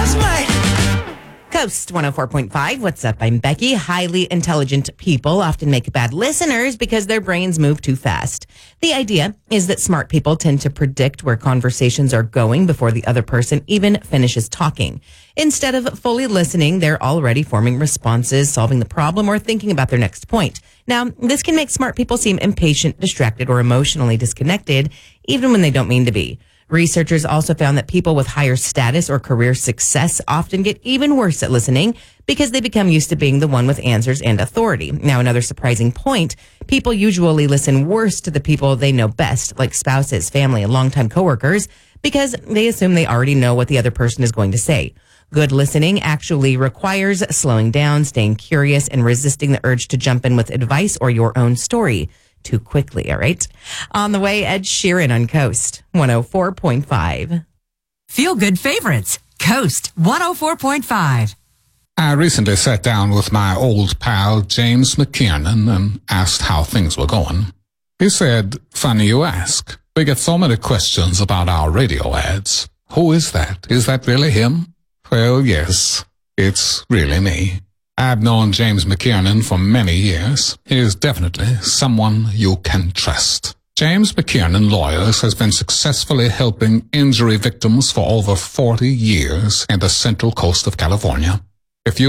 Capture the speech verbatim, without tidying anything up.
smart. Coast one oh four point five. What's up? I'm Becky. Highly intelligent people often make bad listeners because their brains move too fast. The idea is that smart people tend to predict where conversations are going before the other person even finishes talking. Instead of fully listening, they're already forming responses, solving the problem, or thinking about their next point. Now, this can make smart people seem impatient, distracted, or emotionally disconnected, even when they don't mean to be. Researchers also found that people with higher status or career success often get even worse at listening because they become used to being the one with answers and authority. Now, another surprising point, people usually listen worse to the people they know best, like spouses, family, and longtime coworkers, because they assume they already know what the other person is going to say. Good listening actually requires slowing down, staying curious, and resisting the urge to jump in with advice or your own story too quickly, all right? On the way, Ed Sheeran on Coast one oh four point five. Feel good favorites. Coast one oh four point five. I recently sat down with my old pal James McKiernan and asked how things were going. He said, "Funny you ask. We get so many questions about our radio ads. Who is that? Is that really him?" Well, yes, it's really me. I've known James McKiernan for many years. He is definitely someone you can trust. James McKiernan Lawyers has been successfully helping injury victims for over forty years in the Central Coast of California. If you